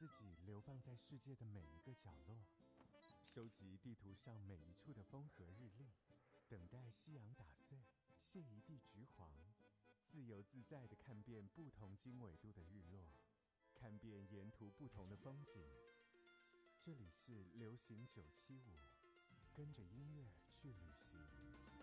自己流放在世界的每一个角落，收集地图上每一处的风和日丽，等待夕阳打碎，卸一地橘黄，自由自在地看遍不同经纬度的日落，看遍沿途不同的风景。这里是流行975，跟着音乐去旅行。